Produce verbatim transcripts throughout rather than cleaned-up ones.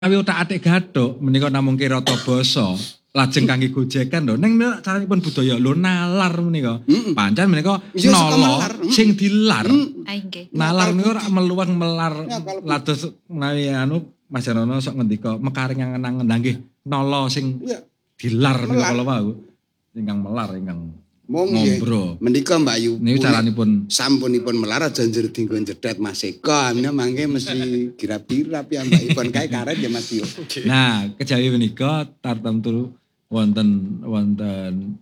Tapi otak-atik gathuk menika namung kirata basa lajeng kangge gojekan lho. Ning caranipun budaya lho nalar menika. Pancen menika nala sing dilar. Ah nggih. Nalar niku ora meluweng melar lados menawi anu Mas Jarono sok ngendika mekaring angen-angen nggih nala sing dilar menika kala wau. Ingkang melar ingkang Mong nggih. Menika Mbak Yu. Niku caranipun sampunipun melar aja njur dinggo njedhet Mas Eko. Amene mangke mesti girap-girap ya Mbak Ipon kae karet ya Mas Yu. Nah, kejawi menika tartemtu wonten wonten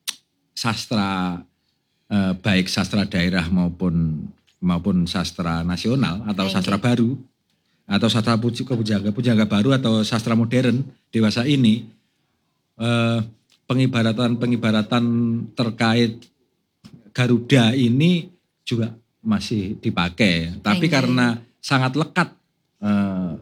sastra eh, baik sastra daerah maupun maupun sastra nasional atau Oke. sastra baru atau sastra puji pujangga pujangga baru atau sastra modern dewasa ini eh, pengibaratan-pengibaratan terkait Garuda ini juga masih dipakai. Tapi Oke. karena sangat lekat eh,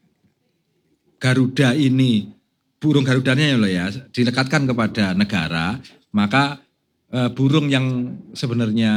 Garuda ini, burung Garudanya ya loh ya, dilekatkan kepada negara, maka eh, burung yang sebenarnya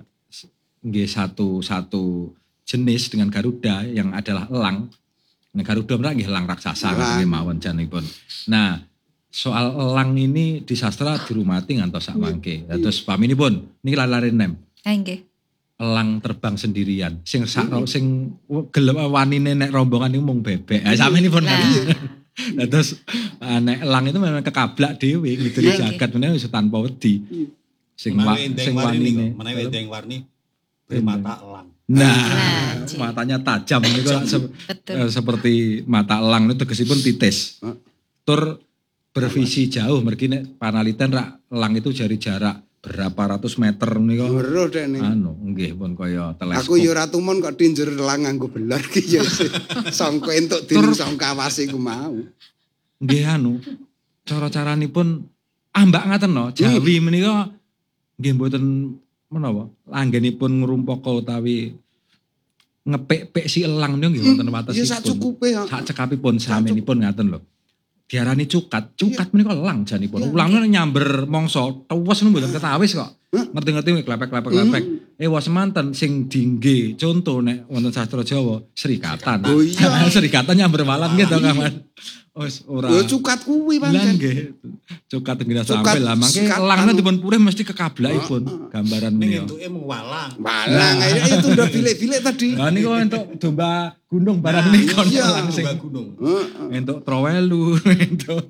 nggih satu-satu jenis dengan Garuda yang adalah elang. Nah, Garuda menika nggih elang raksasa nggih mawon janipun. Nah, soal elang ini di sastra dirumati ngantos sak mangke. Terus paminipun niki lare nem. Ah nggih. Elang terbang sendirian. Sing sak sing gelem wanine nek rombongan niku mung bebek. Ha samenipun kan. Nah, terus uh, nek elang itu memang kekablak dhewe gitu di jagat menawa iso tanpa wedi. Sing wa, sing wanine. Menawi endeng warni bermata elang. Nah, Nah, matanya tajam niku se- Betul. eh, seperti mata elang itu tegesipun titis. Tur bervisi jauh mergi nek panaliten rak elang itu jari jarak berapa ratus meter niku. Weruh dek ning. Anu nggih pun kaya teleskop. Aku yo ora tumun kok tinjur elang nganggo belar ki ya. Sangka entuk dening sangka awase ku mau. Nggih anu, cara-caranipun ambak ngaten no, Jawi menika nggih mboten menapa, langgenipun ngrumpaka utawi ngepek-pek si elang niku nggih wonten watesipun. Ya sak cukupe ya. Sak cekapipun samenipun ngaten lho. Diarani cukat, cukat menika elang janipun. Ulang nyamber mangsa tuwes niku mboten ketawis kok. Ngerti-ngerti klepek-klepek-klepek. Eh wa semanten sing dingge contoh nek wonten sastra Jawa serikatan. Oh iya. Serikatan nyamber malam gitu Kaman. Wis ora. Yo cukat kuwi Lah pancen. nggih. Cukat tenggira Cukat, sampai lah mangke sekat elangna anu. dipun purih mesti kekablakipun gambaran Ning menika. entuke mung walang. Malang ae itu udah bilik-bilik tadi. Lah niku entuk domba gunung barang niku iya. langsing. Domba gunung. Heeh. Entuk trowelu, entuk.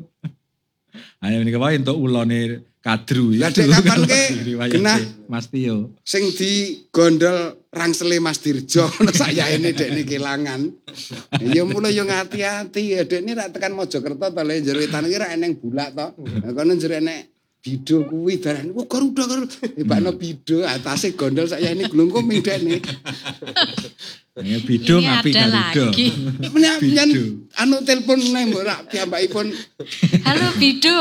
Ayo menika wae entuk ulone kadru. Lah, Dek, kapan ke genah? Mas Tio. Sing digondol rangsele Mas Dirjo ngono sayane dekne kelangan. Ya mulai yo ngati-ati ya dekne rak tekan Mojokerto to le njero wetan iki rak eneng bulak to. Lah kono njero enek bido kuwi darane. Wah Garuda karo hebakno bido atase gondol sayane glungkum dekne. Ya bido Ini ngapi ada Garuda. lagi. Menyan anu telepon neh mbok rak piyambakipun. Halo Bido.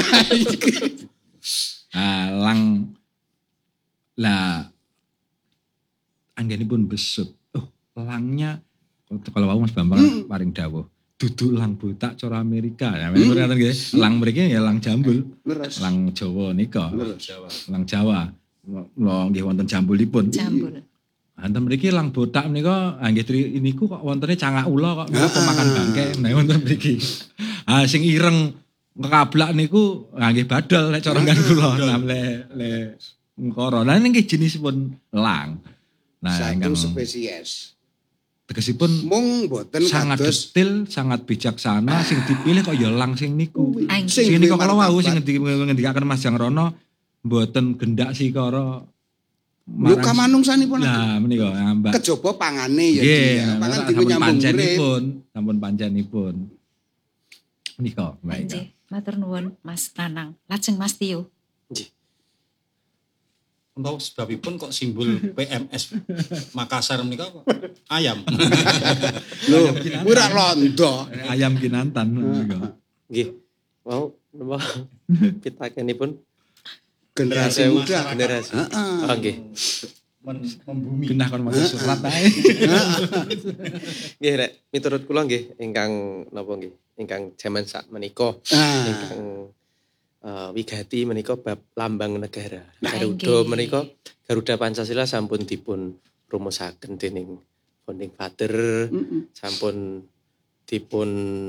Ah, lang lah anggenipun besut. Oh, langnya kalau mau Mas Bambang Hmm. paring dawuh. Dudu lang botak cara Amerika. Ya men ngoten nggih. Lang mriki ya lang jambul. Leres. Lang Jawa nika. Leres. Jawa. Lang Jawa. Mula nggih wonten jambulipun. Jambul. Anten mriki lang botak menika ah nggih tri niku kok wontene cangak ula kok niku pemakan bangke. Nah wonten mriki. Ah sing ireng ngekablak niku ah nggih badal nek cara kan kula nam le le ngkara. Lah niki jenisipun elang. Nah Satu ingkang spesies. tegesipun Mung boten sangat kados detil, sangat bijaksana sing dipilih kok ya elang sing niku. Anjing. Sing duwe niku kalau wau martabat. sing ngendi- ngendikaken Mas Jangrono mboten gendak sikara Yo kamanungsanipun Nah menika ah, Mbak. kejaba pangane ya Nggih, Ci, ya. Pangan sampun diku nyambung urip. panjenipun, sampun panjenipun. Nika, baik. Nggih, matur nuwun Mas Nanang. Lajeng Mas Tio. Untuk sebabipun kok simbol P M S Makassar menika kok ayam. Lho, kuwi rak londo. Ayam kinantan nika. Nggih. Mau napa pitakenipun Generasi Sewu, muda. generasi. Heeh. Oh nggih. Men- Membumi. Genah kon maca surat ae. Nggih rek, miturut kula nggih ingkang napa nggih, ingkang jaman sak menika Ah. ingkang eh, wigati menika bab lambang negara. Nah, Garuda nggih. menika Garuda Pancasila sampun dipun rumusaken dening founding father, Mm-mm. sampun dipun